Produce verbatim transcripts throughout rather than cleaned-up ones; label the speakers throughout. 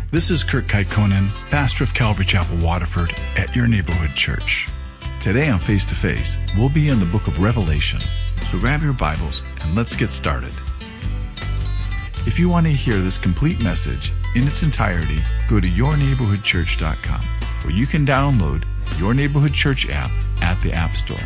Speaker 1: This is Kurt Kaikonen, pastor of Calvary Chapel, Waterford, at your neighborhood church. Today on Face to Face, we'll be in the book of Revelation. So grab your Bibles and let's get started. If you want to hear this complete message in its entirety, go to your neighborhood church dot com, where you can download Your Neighborhood Church app at the App Store.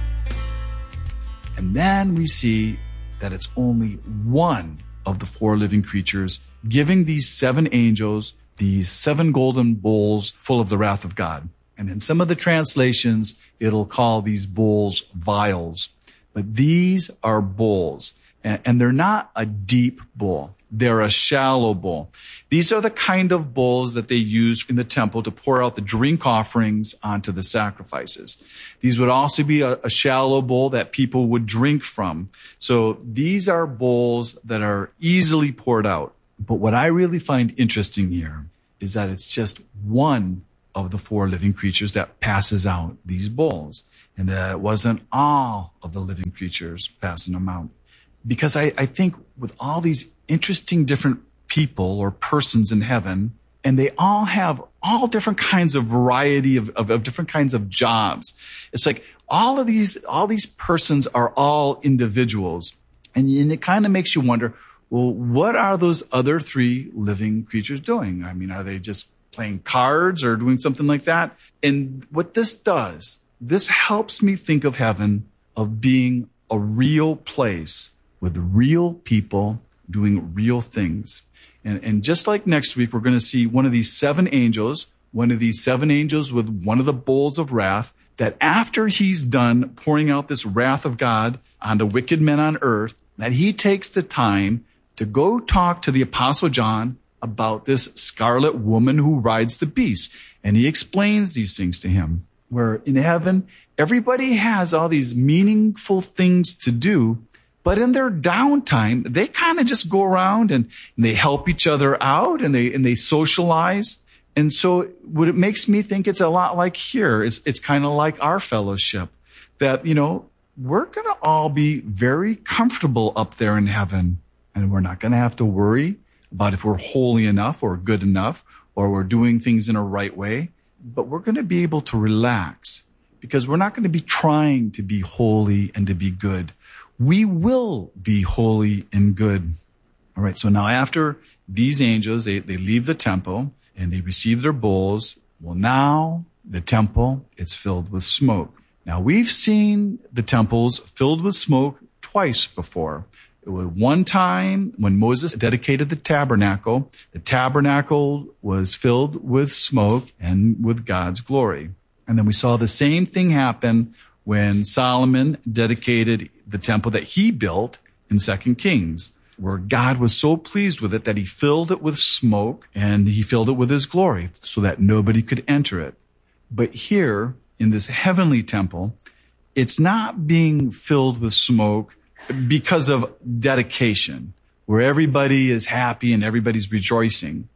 Speaker 1: And then we see that it's only one of the four living creatures giving these seven angels these seven golden bowls full of the wrath of God. And in some of the translations, it'll call these bowls vials. But these are bowls, and they're not a deep bowl. They're a shallow bowl. These are the kind of bowls that they used in the temple to pour out the drink offerings onto the sacrifices. These would also be a, a shallow bowl that people would drink from. So these are bowls that are easily poured out. But what I really find interesting here is that it's just one of the four living creatures that passes out these bowls, and that it wasn't all of the living creatures passing them out. Because I, I think with all these interesting different people or persons in heaven, and they all have all different kinds of variety of, of, of different kinds of jobs. It's like all of these, all these persons are all individuals. And, and it kind of makes you wonder, well, what are those other three living creatures doing? I mean, are they just playing cards or doing something like that? And what this does, this helps me think of heaven of being a real place with real people doing real things. And, and just like next week, we're going to see one of these seven angels, one of these seven angels with one of the bowls of wrath, that after he's done pouring out this wrath of God on the wicked men on earth, that he takes the time to go talk to the Apostle John about this scarlet woman who rides the beast. And he explains these things to him, where in heaven, everybody has all these meaningful things to do, but in their downtime, they kind of just go around and, and they help each other out and they, and they socialize. And so what it makes me think it's a lot like here. It's, it's kind of like our fellowship that, you know, we're going to all be very comfortable up there in heaven. And we're not going to have to worry about if we're holy enough or good enough or we're doing things in a right way. But we're going to be able to relax because we're not going to be trying to be holy and to be good. We will be holy and good. All right. So now after these angels, they, they leave the temple and they receive their bowls. Well, now the temple, it's filled with smoke. Now we've seen the temples filled with smoke twice before. It was one time when Moses dedicated the tabernacle. The tabernacle was filled with smoke and with God's glory. And then we saw the same thing happen when Solomon dedicated the temple that he built in Second Kings, where God was so pleased with it that he filled it with smoke and he filled it with his glory so that nobody could enter it. But here in this heavenly temple, it's not being filled with smoke because of dedication, where everybody is happy and everybody's rejoicing.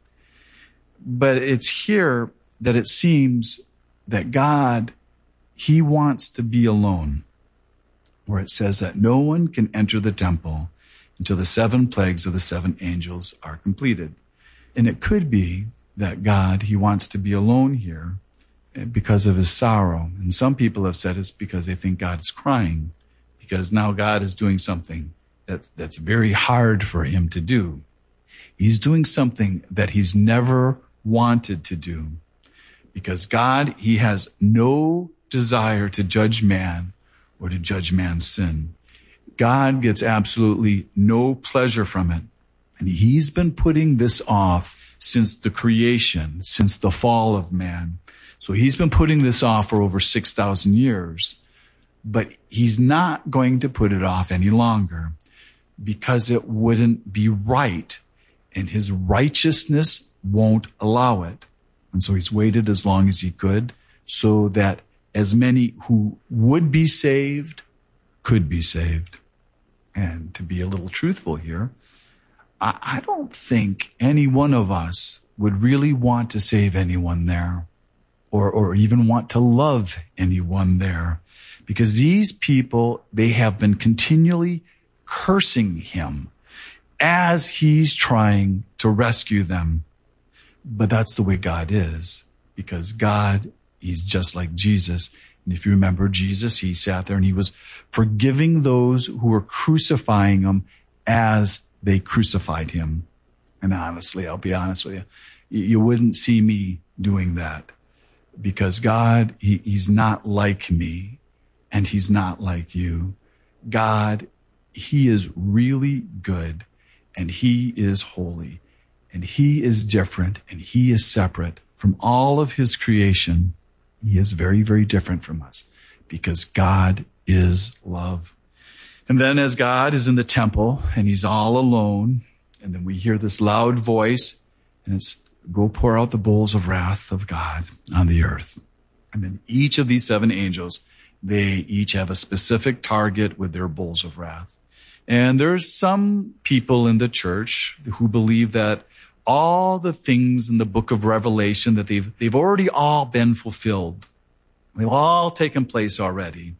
Speaker 1: But it's here that it seems that God, he wants to be alone, where it says that no one can enter the temple until the seven plagues of the seven angels are completed. And it could be that God, he wants to be alone here because of his sorrow. And some people have said it's because they think God is crying, because now God is doing something that's, that's very hard for him to do. He's doing something that he's never wanted to do, because God, he has no desire to judge man or to judge man's sin. God gets absolutely no pleasure from it. And he's been putting this off since the creation, since the fall of man. So he's been putting this off for over six thousand years. But he's not going to put it off any longer because it wouldn't be right, and his righteousness won't allow it. And so he's waited as long as he could so that as many who would be saved could be saved. And to be a little truthful here, I, I don't think any one of us would really want to save anyone there or, or even want to love anyone there. Because these people, they have been continually cursing him as he's trying to rescue them. But that's the way God is, because God, he's just like Jesus. And if you remember Jesus, he sat there and he was forgiving those who were crucifying him as they crucified him. And honestly, I'll be honest with you, you wouldn't see me doing that, because God, he, he's not like me and he's not like you. God, he is really good and he is holy and he is different and he is separate from all of his creation. He is very, very different from us because God is love. And then as God is in the temple and he's all alone, and then we hear this loud voice and it's, go pour out the bowls of wrath of God on the earth. And then each of these seven angels, they each have a specific target with their bowls of wrath. And there's some people in the church who believe that all the things in the book of Revelation, that they've, they've already all been fulfilled. They've all taken place already.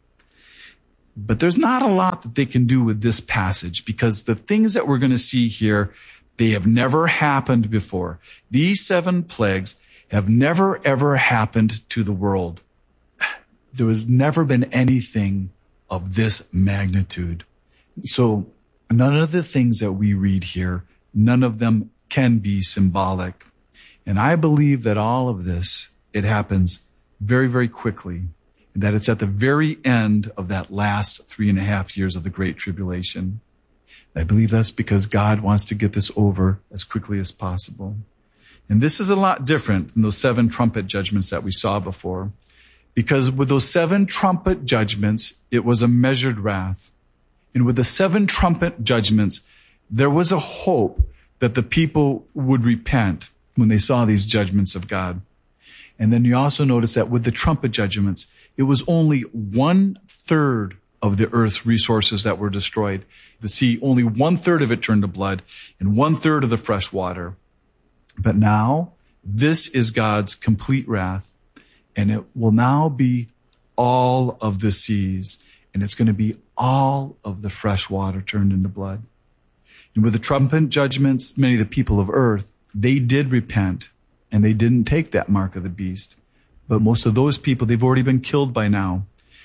Speaker 1: But there's not a lot that they can do with this passage, because the things that we're going to see here, they have never happened before. These seven plagues have never, ever happened to the world. There has never been anything of this magnitude. So none of the things that we read here, none of them can be symbolic. And I believe that all of this, it happens very, very quickly, and that it's at the very end of that last three and a half years of the Great Tribulation. I believe that's because God wants to get this over as quickly as possible. And this is a lot different than those seven trumpet judgments that we saw before, because with those seven trumpet judgments, it was a measured wrath. And with the seven trumpet judgments, there was a hope that the people would repent when they saw these judgments of God. And then you also notice that with the trumpet judgments, it was only one third of the earth's resources that were destroyed. The sea, only one third of it turned to blood and one third of the fresh water. But now, this is God's complete wrath, and it will now be all of the seas, and it's going to be all of the fresh water turned into blood. And with the trumpet judgments, many of the people of earth, they did repent, and they didn't take that mark of the beast. But most of those people, they've already been killed by now.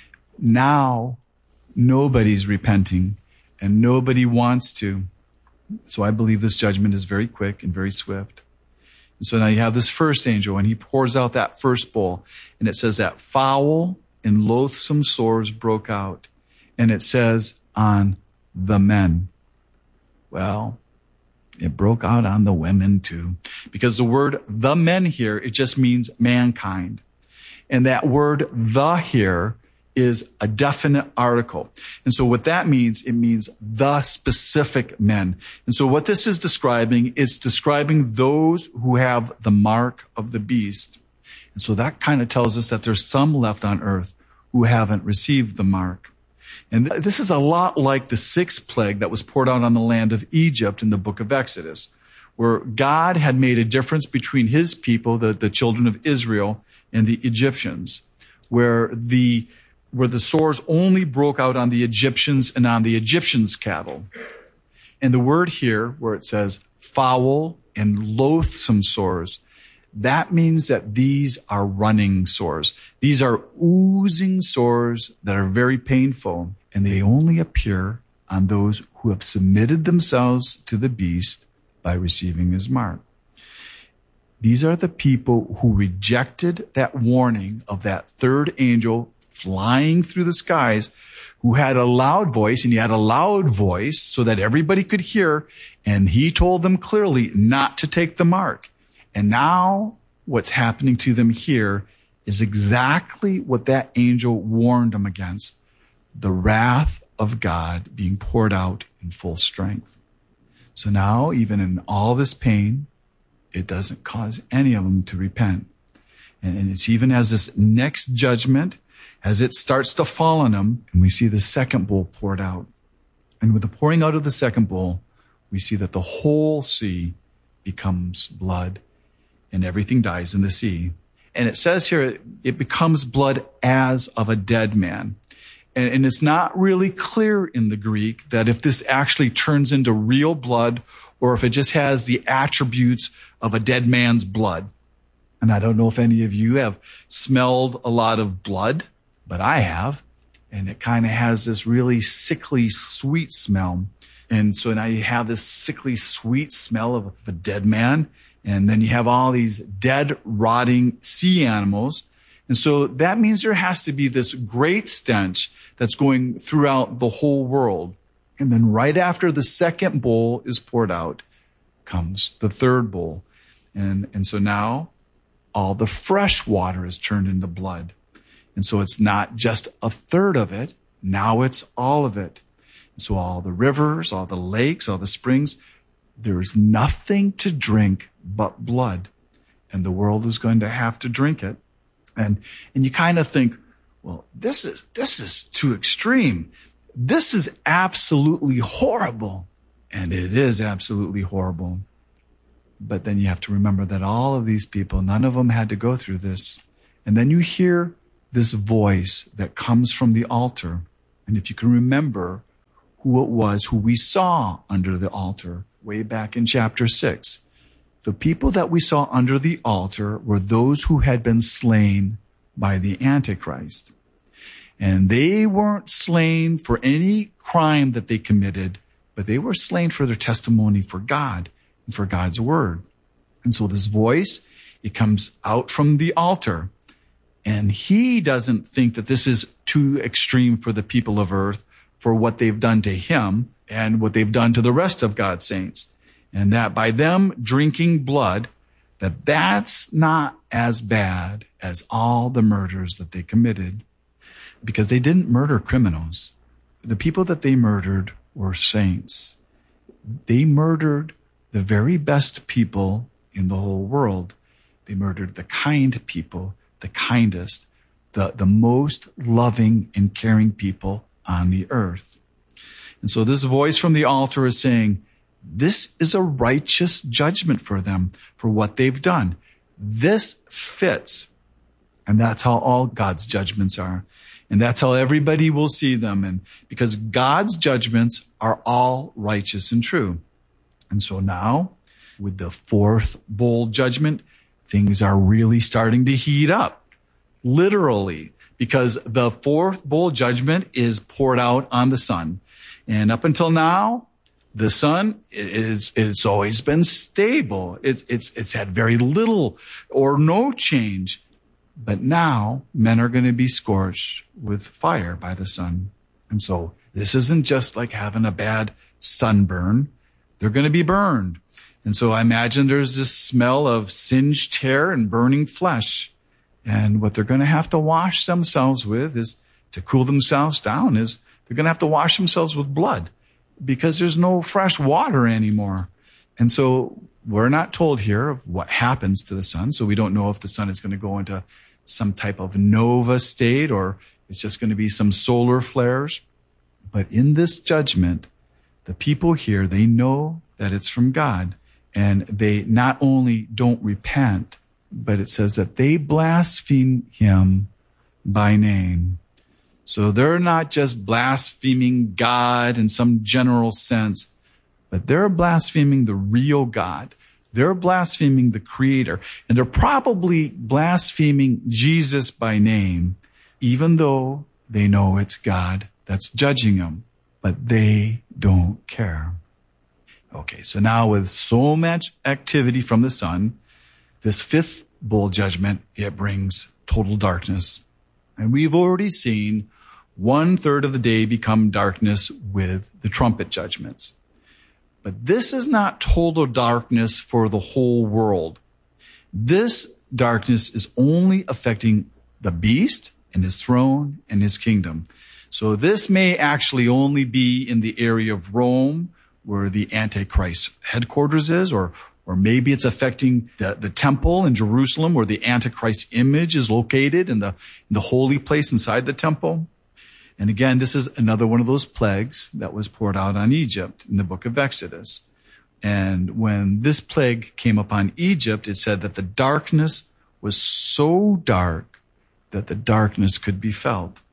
Speaker 1: Now, nobody's repenting, and nobody wants to. So I believe this judgment is very quick and very swift. And so now you have this first angel, and he pours out that first bowl, and it says that foul and loathsome sores broke out, and it says on the men. Well, it broke out on the women too, because the word the men here, it just means mankind. And that word the here is a definite article. And so what that means, it means the specific men. And so what this is describing, it's describing those who have the mark of the beast. And so that kind of tells us that there's some left on earth who haven't received the mark. And th- this is a lot like the sixth plague that was poured out on the land of Egypt in the book of Exodus, where God had made a difference between his people, the, the children of Israel, and the Egyptians, where the where the sores only broke out on the Egyptians and on the Egyptians' cattle. And the word here, where it says foul and loathsome sores, that means that these are running sores. These are oozing sores that are very painful, and they only appear on those who have submitted themselves to the beast by receiving his mark. These are the people who rejected that warning of that third angel flying through the skies, who had a loud voice, and he had a loud voice so that everybody could hear, and he told them clearly not to take the mark. And now what's happening to them here is exactly what that angel warned them against: the wrath of God being poured out in full strength. So now, even in all this pain, it doesn't cause any of them to repent. And, and it's even as this next judgment, as it starts to fall on them, and we see the second bowl poured out. And with the pouring out of the second bowl, we see that the whole sea becomes blood, and everything dies in the sea. And it says here, it becomes blood as of a dead man. And, and it's not really clear in the Greek that if this actually turns into real blood or if it just has the attributes of a dead man's blood. And I don't know if any of you have smelled a lot of blood, but I have. And it kind of has this really sickly, sweet smell. And so now you have this sickly, sweet smell of a dead man. And then you have all these dead, rotting sea animals. And so that means there has to be this great stench that's going throughout the whole world. And then right after the second bowl is poured out comes the third bowl. And, and so now all the fresh water is turned into blood. And so it's not just a third of it. Now it's all of it. And so all the rivers, all the lakes, all the springs, there is nothing to drink but blood. And the world is going to have to drink it. And, and you kind of think, well, this is, this is too extreme. This is absolutely horrible. And it is absolutely horrible. But then you have to remember that all of these people, none of them had to go through this. And then you hear this voice that comes from the altar. And if you can remember who it was, who we saw under the altar way back in chapter six, the people that we saw under the altar were those who had been slain by the Antichrist. And they weren't slain for any crime that they committed, but they were slain for their testimony for God and for God's word. And so this voice, it comes out from the altar. And he doesn't think that this is too extreme for the people of earth for what they've done to him and what they've done to the rest of God's saints. And that by them drinking blood, that that's not as bad as all the murders that they committed. Because they didn't murder criminals. The people that they murdered were saints. They murdered the very best people in the whole world. They murdered the kind people, the kindest, the, the most loving and caring people on the earth. And so this voice from the altar is saying, this is a righteous judgment for them for what they've done. This fits. And that's how all God's judgments are. And that's how everybody will see them. And because God's judgments are all righteous and true. And so now, with the fourth bowl judgment, things are really starting to heat up. Literally. Because the fourth bowl judgment is poured out on the sun. And up until now, the sun is, it's always been stable. It, it's, it's had very little or no change. But now men are going to be scorched with fire by the sun. And so this isn't just like having a bad sunburn. They're going to be burned. And so I imagine there's this smell of singed hair and burning flesh. And what they're going to have to wash themselves with is to cool themselves down is they're going to have to wash themselves with blood because there's no fresh water anymore. And so we're not told here of what happens to the sun. So we don't know if the sun is going to go into some type of nova state or it's just going to be some solar flares. But in this judgment, the people here, they know that it's from God. And they not only don't repent, but it says that they blaspheme him by name. So they're not just blaspheming God in some general sense, but they're blaspheming the real God. They're blaspheming the Creator. And they're probably blaspheming Jesus by name, even though they know it's God that's judging them. But they don't care. Okay, so now with so much activity from the sun, this fifth bowl judgment, it brings total darkness. And we've already seen one third of the day become darkness with the trumpet judgments. But this is not total darkness for the whole world. This darkness is only affecting the beast and his throne and his kingdom. So this may actually only be in the area of Rome, where the Antichrist headquarters is, or or maybe it's affecting the, the temple in Jerusalem, where the Antichrist image is located in the, in the holy place inside the temple. And again, this is another one of those plagues that was poured out on Egypt in the book of Exodus. And when this plague came upon Egypt, it said that the darkness was so dark that the darkness could be felt.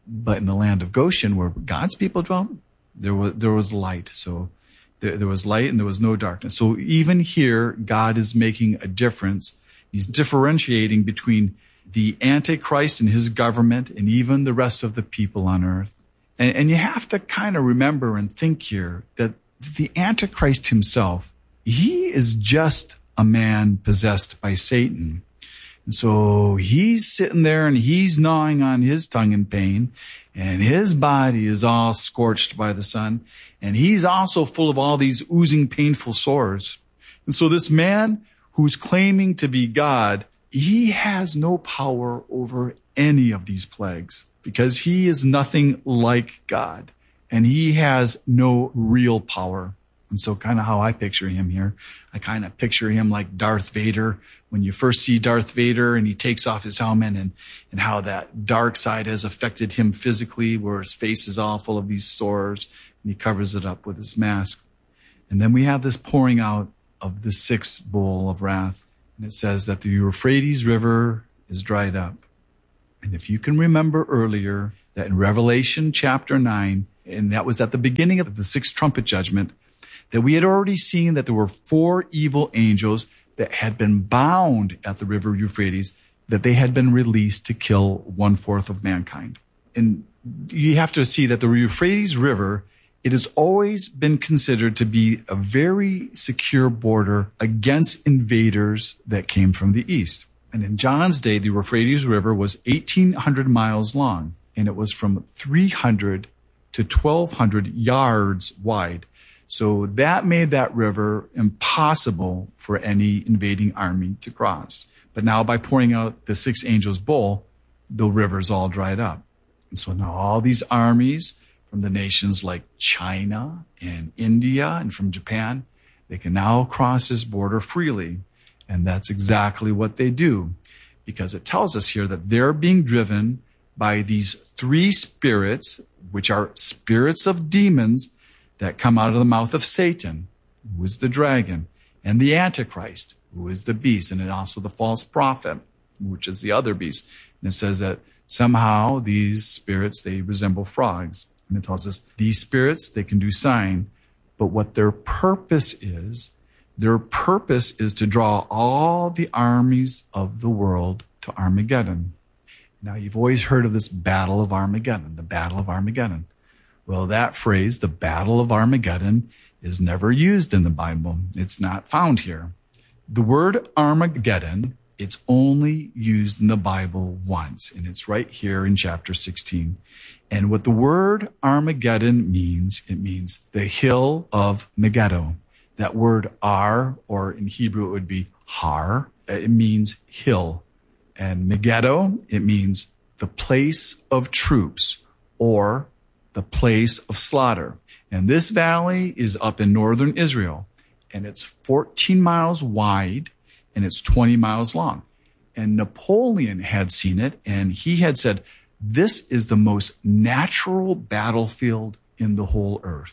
Speaker 1: But in the land of Goshen, where God's people dwelt, there was, there was light. So there, there was light and there was no darkness. So even here, God is making a difference. He's differentiating between the Antichrist and his government and even the rest of the people on earth. And, and you have to kind of remember and think here that the Antichrist himself, he is just a man possessed by Satan. And so he's sitting there and he's gnawing on his tongue in pain, and his body is all scorched by the sun. And he's also full of all these oozing painful sores. And so this man who's claiming to be God, he has no power over any of these plagues because he is nothing like God and he has no real power. And so kind of how I picture him here, I kind of picture him like Darth Vader. When you first see Darth Vader and he takes off his helmet, and, and how that dark side has affected him physically, where his face is all full of these sores and he covers it up with his mask. And then we have this pouring out of the sixth bowl of wrath. And it says that the Euphrates River is dried up. And if you can remember earlier that in Revelation chapter nine, and that was at the beginning of the sixth trumpet judgment, that we had already seen that there were four evil angels that had been bound at the river Euphrates, that they had been released to kill one fourth of mankind. And you have to see that the Euphrates River, it has always been considered to be a very secure border against invaders that came from the east. And in John's day, the Euphrates River was eighteen hundred miles long, and it was from three hundred to twelve hundred yards wide. So that made that river impossible for any invading army to cross. But now by pouring out the six angels' bowl, the river's all dried up. And so now all these armies from the nations like China and India and from Japan, they can now cross this border freely. And that's exactly what they do, because it tells us here that they're being driven by these three spirits, which are spirits of demons that come out of the mouth of Satan, who is the dragon, and the Antichrist, who is the beast, and then also the false prophet, which is the other beast. And it says that somehow these spirits, they resemble frogs. And it tells us these spirits, they can do sign, but what their purpose is, their purpose is to draw all the armies of the world to Armageddon. Now, you've always heard of this Battle of Armageddon, the Battle of Armageddon. Well, that phrase, the Battle of Armageddon, is never used in the Bible. It's not found here. The word Armageddon, it's only used in the Bible once, and it's right here in chapter sixteen. And what the word Armageddon means, it means the hill of Megiddo. That word Ar, or in Hebrew it would be Har, it means hill. And Megiddo, it means the place of troops, or the place of slaughter. And this valley is up in northern Israel, and it's fourteen miles wide and it's twenty miles long. And Napoleon had seen it, and he had said, this is the most natural battlefield in the whole earth.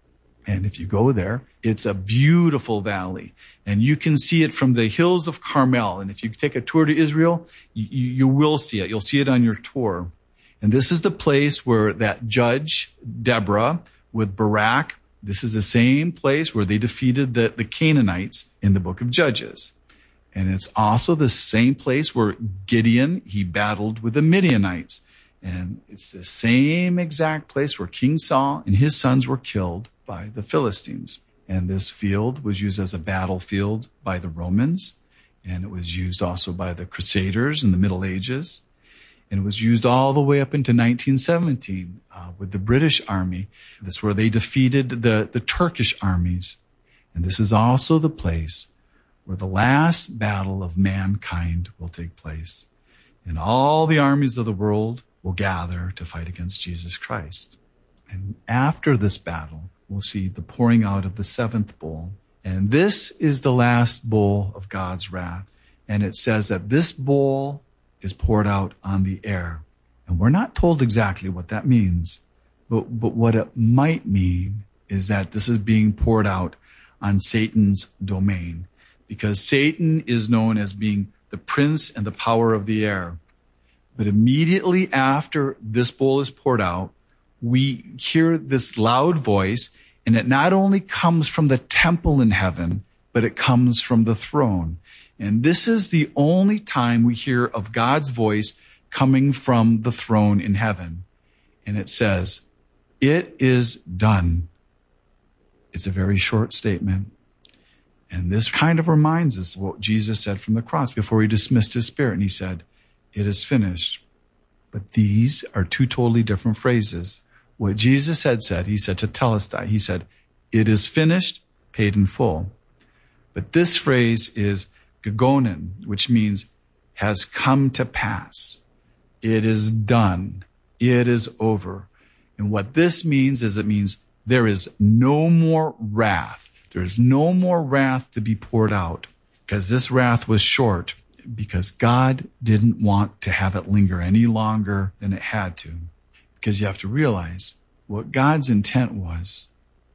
Speaker 1: And if you go there, it's a beautiful valley, and you can see it from the hills of Carmel. And if you take a tour to Israel, you, you will see it. You'll see it on your tour. And this is the place where that judge, Deborah, with Barak, this is the same place where they defeated the, the Canaanites in the book of Judges. And it's also the same place where Gideon, he battled with the Midianites. And it's the same exact place where King Saul and his sons were killed by the Philistines. And this field was used as a battlefield by the Romans. And it was used also by the Crusaders in the Middle Ages. And it was used all the way up into nineteen seventeen uh, with the British Army. That's where they defeated the, the Turkish armies. And this is also the place where the last battle of mankind will take place. And all the armies of the world will gather to fight against Jesus Christ. And after this battle, we'll see the pouring out of the seventh bowl. And this is the last bowl of God's wrath. And it says that this bowl is poured out on the air. And we're not told exactly what that means. But, but what it might mean is that this is being poured out on Satan's domain. Because Satan is known as being the prince and the power of the air. But immediately after this bowl is poured out, we hear this loud voice, and it not only comes from the temple in heaven, but it comes from the throne. And this is the only time we hear of God's voice coming from the throne in heaven. And it says, "It is done." It's a very short statement. And this kind of reminds us what Jesus said from the cross before he dismissed his spirit. And he said, "It is finished." But these are two totally different phrases. What Jesus had said, he said to Telestai, he said, "It is finished, paid in full." But this phrase is gegonen, which means has come to pass. It is done. It is over. And what this means is it means there is no more wrath. There's no more wrath to be poured out, because this wrath was short, because God didn't want to have it linger any longer than it had to. Because you have to realize what God's intent was.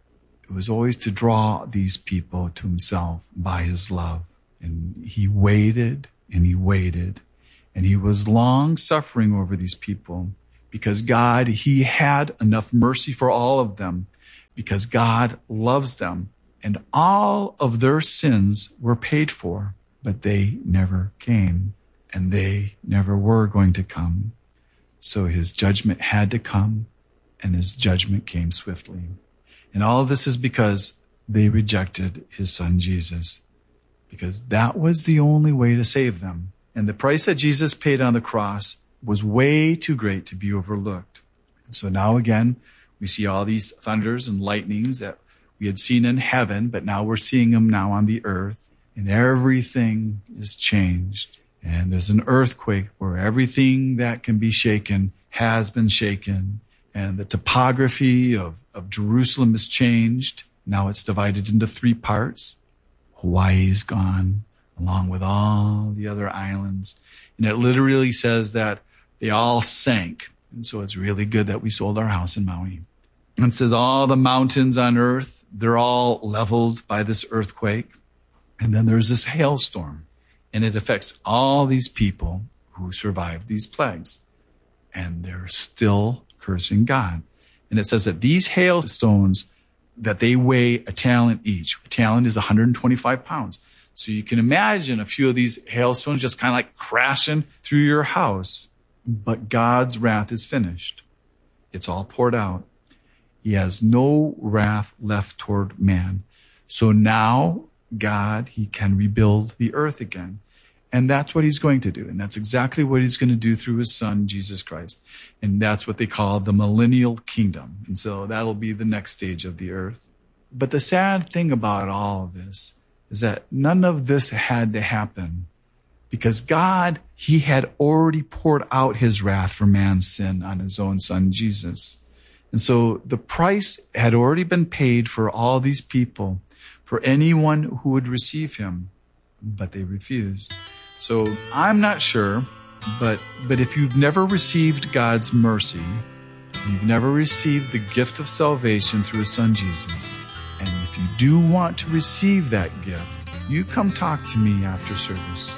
Speaker 1: It was always to draw these people to himself by his love. And he waited and he waited, and he was long suffering over these people, because God, he had enough mercy for all of them, because God loves them, and all of their sins were paid for, but they never came, and they never were going to come. So his judgment had to come, and his judgment came swiftly. And all of this is because they rejected his son Jesus, because that was the only way to save them. And the price that Jesus paid on the cross was way too great to be overlooked. And so now again, we see all these thunders and lightnings that we had seen in heaven, but now we're seeing them now on the earth, and everything is changed. And there's an earthquake where everything that can be shaken has been shaken. And the topography of, of Jerusalem is changed. Now it's divided into three parts. Hawaii's gone, along with all the other islands. And it literally says that they all sank. And so it's really good that we sold our house in Maui. And it says all the mountains on earth, they're all leveled by this earthquake. And then there's this hailstorm. And it affects all these people who survived these plagues. And they're still cursing God. And it says that these hailstones, that they weigh a talent each. A talent is one hundred twenty-five pounds. So you can imagine a few of these hailstones just kind of like crashing through your house. But God's wrath is finished. It's all poured out. He has no wrath left toward man. So now God, he can rebuild the earth again. And that's what he's going to do. And that's exactly what he's going to do through his son, Jesus Christ. And that's what they call the millennial kingdom. And so that'll be the next stage of the earth. But the sad thing about all of this is that none of this had to happen, because God, he had already poured out his wrath for man's sin on his own son, Jesus. And so the price had already been paid for all these people, for anyone who would receive him, but they refused. So I'm not sure, but, but if you've never received God's mercy, you've never received the gift of salvation through his son Jesus, and if you do want to receive that gift, you come talk to me after service.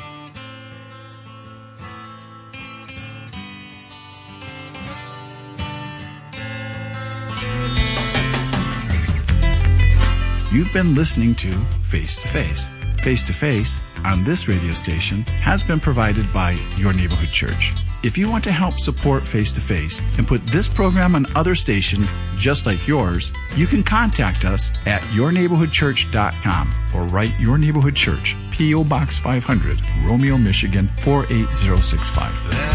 Speaker 1: You've been listening to Face to Face. Face to Face on this radio station has been provided by Your Neighborhood Church. If you want to help support Face to Face and put this program on other stations just like yours, you can contact us at your neighborhood church dot com or write Your Neighborhood Church, P O. Box five hundred, Romeo, Michigan four eight zero six five.